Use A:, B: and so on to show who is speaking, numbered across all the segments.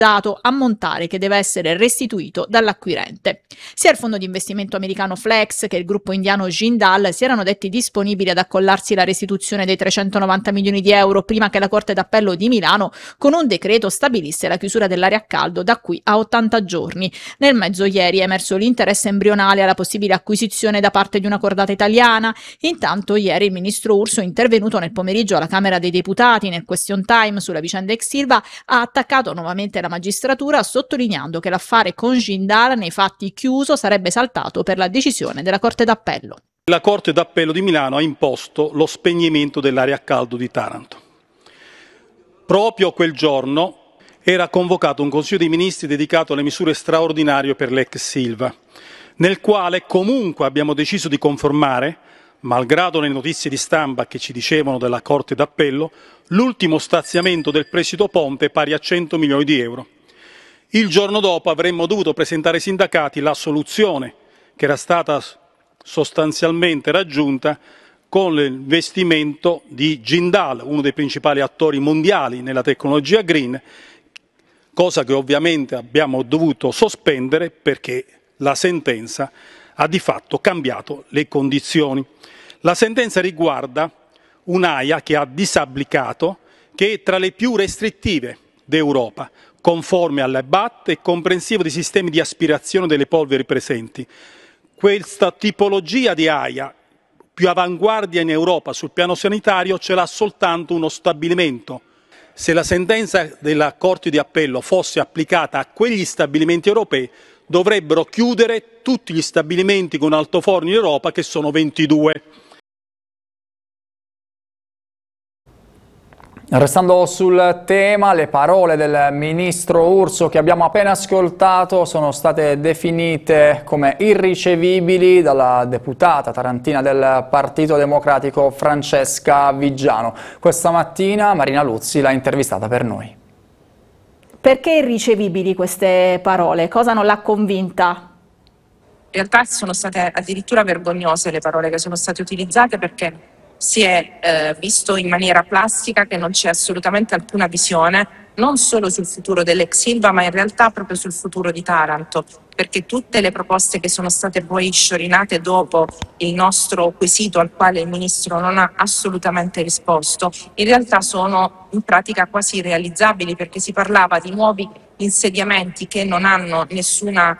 A: ammontare che deve essere restituito dall'acquirente. Sia il fondo di investimento americano Flex che il gruppo indiano Jindal si erano detti disponibili ad accollarsi la restituzione dei 390 milioni di euro prima che la Corte d'Appello di Milano con un decreto stabilisse la chiusura dell'area a caldo da qui a 80 giorni. Nel mezzo ieri è emerso l'interesse embrionale alla possibile acquisizione da parte di una cordata italiana. Intanto ieri il ministro Urso, intervenuto nel pomeriggio alla Camera dei Deputati nel question time sulla vicenda ex Ilva, ha attaccato nuovamente la magistratura sottolineando che l'affare con Jindal nei fatti chiuso sarebbe saltato per la decisione della Corte d'Appello.
B: La Corte d'Appello di Milano ha imposto lo spegnimento dell'area a caldo di Taranto. Proprio quel giorno era convocato un Consiglio dei Ministri dedicato alle misure straordinarie per l'ex Ilva, nel quale comunque abbiamo deciso di confermare, malgrado le notizie di stampa che ci dicevano della Corte d'Appello, l'ultimo stanziamento del prestito ponte pari a 100 milioni di euro. Il giorno dopo avremmo dovuto presentare ai sindacati la soluzione che era stata sostanzialmente raggiunta con l'investimento di Jindal, uno dei principali attori mondiali nella tecnologia green, cosa che ovviamente abbiamo dovuto sospendere perché la sentenza ha di fatto cambiato le condizioni. La sentenza riguarda un'AIA che ha disapplicato, che è tra le più restrittive d'Europa, conforme alle BAT e comprensivo dei sistemi di aspirazione delle polveri presenti. Questa tipologia di AIA, più avanguardia in Europa sul piano sanitario, ce l'ha soltanto uno stabilimento. Se la sentenza della Corte di Appello fosse applicata a quegli stabilimenti europei, dovrebbero chiudere tutti gli stabilimenti con altoforno in Europa, che sono 22.
C: Restando sul tema, le parole del ministro Urso che abbiamo appena ascoltato sono state definite come irricevibili dalla deputata tarantina del Partito Democratico Francesca Viggiano. Questa mattina Marina Luzzi l'ha intervistata per noi.
A: Perché irricevibili queste parole? Cosa non l'ha convinta?
D: In realtà sono state addirittura vergognose le parole che sono state utilizzate, perché si è visto in maniera plastica che non c'è assolutamente alcuna visione, non solo sul futuro dell'ex Ilva, ma in realtà proprio sul futuro di Taranto, perché tutte le proposte che sono state poi sciorinate dopo il nostro quesito, al quale il Ministro non ha assolutamente risposto, in realtà sono in pratica quasi irrealizzabili, perché si parlava di nuovi insediamenti che non hanno nessuna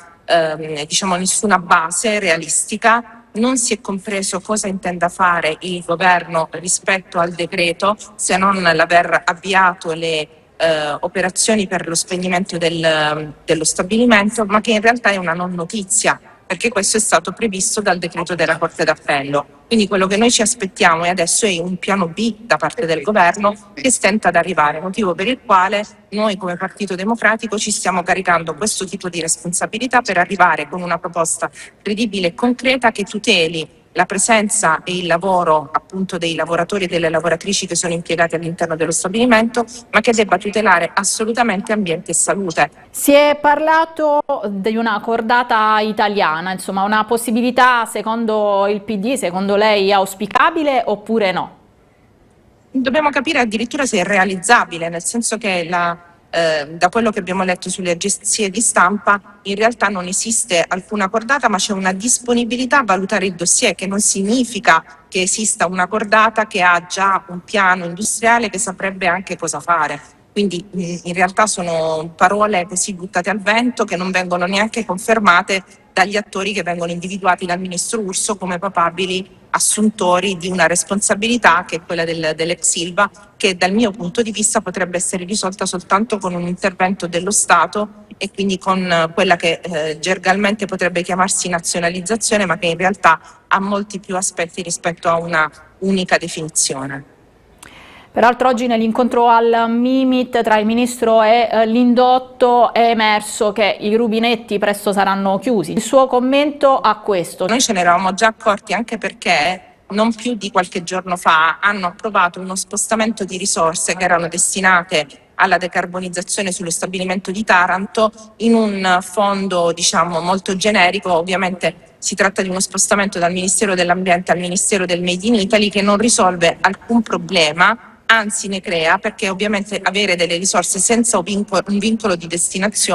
D: base realistica. Non si è compreso cosa intenda fare il governo rispetto al decreto, se non l'aver avviato le operazioni per lo spegnimento dello stabilimento, ma che in realtà è una non notizia, perché questo è stato previsto dal decreto della Corte d'Appello. Quindi quello che noi ci aspettiamo adesso è un piano B da parte del governo che stenta ad arrivare, motivo per il quale noi come Partito Democratico ci stiamo caricando questo tipo di responsabilità per arrivare con una proposta credibile e concreta che tuteli la presenza e il lavoro appunto dei lavoratori e delle lavoratrici che sono impiegati all'interno dello stabilimento, ma che debba tutelare assolutamente ambiente e salute.
A: Si è parlato di una cordata italiana, insomma una possibilità secondo il PD, secondo lei auspicabile oppure no?
D: Dobbiamo capire addirittura se è realizzabile, nel senso che da quello che abbiamo letto sulle agenzie di stampa in realtà non esiste alcuna cordata, ma c'è una disponibilità a valutare il dossier, che non significa che esista una cordata che ha già un piano industriale che saprebbe anche cosa fare. Quindi in realtà sono parole così buttate al vento che non vengono neanche confermate dagli attori che vengono individuati dal ministro Urso come papabili assuntori di una responsabilità che è quella dell'ex Ilva, che dal mio punto di vista potrebbe essere risolta soltanto con un intervento dello Stato e quindi con quella che gergalmente potrebbe chiamarsi nazionalizzazione, ma che in realtà ha molti più aspetti rispetto a una unica definizione.
A: Peraltro oggi nell'incontro al Mimit tra il Ministro e l'indotto è emerso che i rubinetti presto saranno chiusi. Il suo commento a questo?
D: Noi ce ne eravamo già accorti, anche perché non più di qualche giorno fa hanno approvato uno spostamento di risorse che erano destinate alla decarbonizzazione sullo stabilimento di Taranto in un fondo molto generico. Ovviamente si tratta di uno spostamento dal Ministero dell'Ambiente al Ministero del Made in Italy che non risolve alcun problema, anzi ne crea, perché ovviamente avere delle risorse senza un vincolo di destinazione